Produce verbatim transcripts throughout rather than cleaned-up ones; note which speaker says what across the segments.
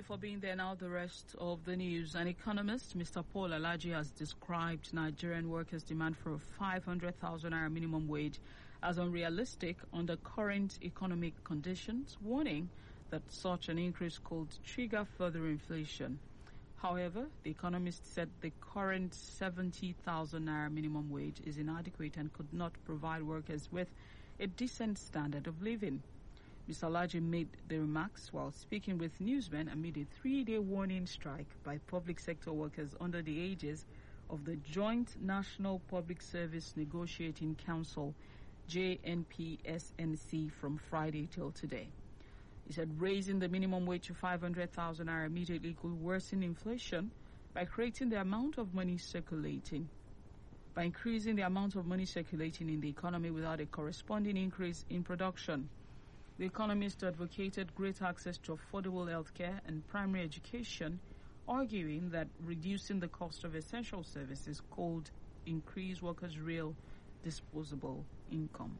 Speaker 1: you for being there. Now the rest of the news. An economist, Mister Paul Alaji, has described Nigerian workers' demand for a five hundred thousand naira minimum wage as unrealistic under current economic conditions, warning that such an increase could trigger further inflation. However, the economist said the current seventy thousand naira minimum wage is inadequate and could not provide workers with a decent standard of living. Mister Alaji made the remarks while speaking with newsmen amid a three-day warning strike by public sector workers under the aegis of the Joint National Public Service Negotiating Council, J N P S N C, from Friday till today. He said raising the minimum wage to five hundred thousand naira immediately could worsen inflation by creating the amount of money circulating. By increasing the amount of money circulating in the economy without a corresponding increase in production. The economist advocated greater access to affordable health care and primary education, arguing that reducing the cost of essential services could increase workers' real disposable income.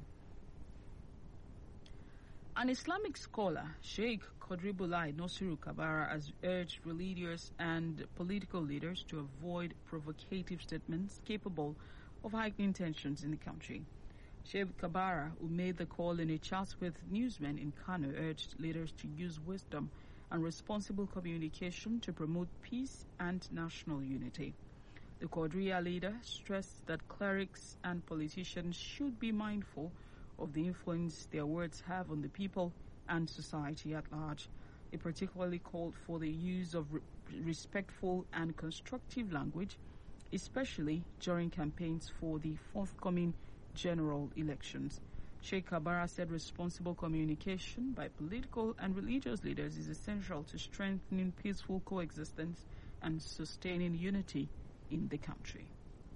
Speaker 1: An Islamic scholar, Sheikh Quadribullah Nasiru Kabara, has urged religious and political leaders to avoid provocative statements capable of heightening tensions in the country. Sheikh Kabara, who made the call in a chat with newsmen in Kano, urged leaders to use wisdom and responsible communication to promote peace and national unity. The Qadriya leader stressed that clerics and politicians should be mindful of the influence their words have on the people and society at large. He particularly called for the use of re- respectful and constructive language, especially during campaigns for the forthcoming general elections. Sheikh Kabara said responsible communication by political and religious leaders is essential to strengthening peaceful coexistence and sustaining unity in the country.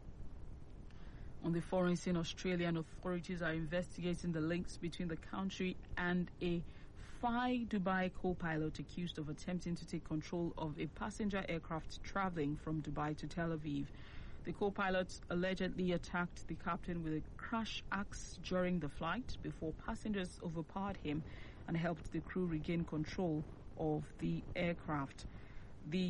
Speaker 1: On the foreign scene, Australian authorities are investigating the links between the country and a Fly Dubai co-pilot accused of attempting to take control of a passenger aircraft traveling from Dubai to Tel Aviv. The co-pilot allegedly attacked the captain with a crash axe during the flight before passengers overpowered him and helped the crew regain control of the aircraft. The